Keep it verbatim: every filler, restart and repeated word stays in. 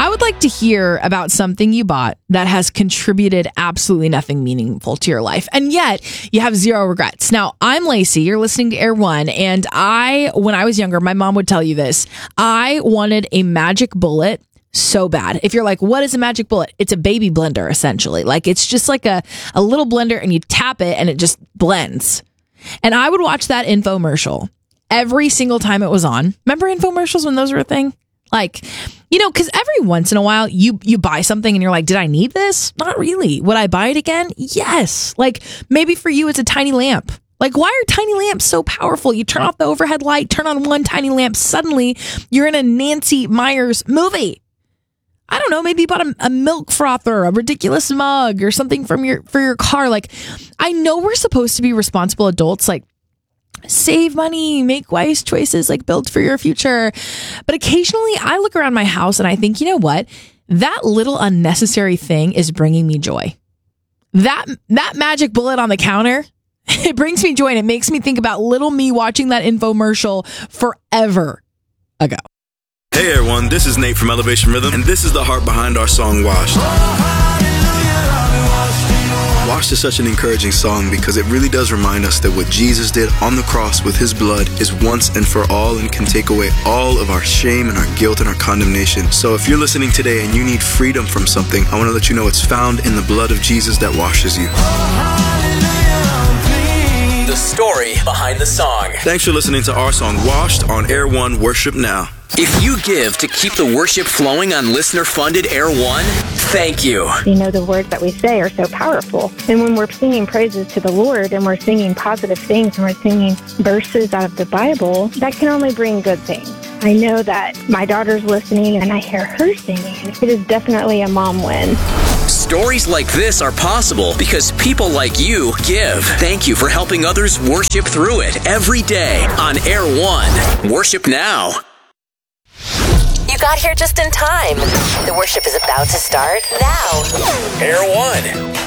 I would like to hear about something you bought that has contributed absolutely nothing meaningful to your life, and yet you have zero regrets. Now, I'm Lacey. You're listening to Air One, and I, when I was younger, my mom would tell you this. I wanted a magic bullet so bad. If you're like, what is a magic bullet? It's a baby blender, essentially. Like, it's just like a, a little blender, and you tap it, and it just blends. And I would watch that infomercial every single time it was on. Remember infomercials when those were a thing? Like, you know, because every once in a while you you buy something and you're like, did I need this? Not really. Would I buy it again? Yes. Like, maybe for you it's a tiny lamp. Like, why are tiny lamps so powerful? You turn off the overhead light, turn on one tiny lamp, suddenly you're in a Nancy Meyers movie. I don't know, maybe you bought a, a milk frother, a ridiculous mug, or something from your for your car. Like, I know we're supposed to be responsible adults, like, save money, make wise choices, like build for your future. But occasionally I look around my house and I think, you know what? That little unnecessary thing is bringing me joy. That that magic bullet on the counter, it brings me joy, and it makes me think about little me watching that infomercial forever ago. Hey everyone, this is Nate from Elevation Rhythm, and this is the heart behind our song Washed. Washed is such an encouraging song because it really does remind us that what Jesus did on the cross with his blood is once and for all and can take away all of our shame and our guilt and our condemnation. So if you're listening today and you need freedom from something, I want to let you know it's found in the blood of Jesus that washes you. The story behind the song. Thanks for listening to our song Washed on Air One Worship Now. If you give to keep the worship flowing on listener-funded Air One, thank you. You know, the words that we say are so powerful. And when we're singing praises to the Lord and we're singing positive things and we're singing verses out of the Bible, that can only bring good things. I know that my daughter's listening and I hear her singing. It is definitely a mom win. Stories like this are possible because people like you give. Thank you for helping others worship through it every day on Air One. Worship now. You got here just in time. The worship is about to start now. Air One.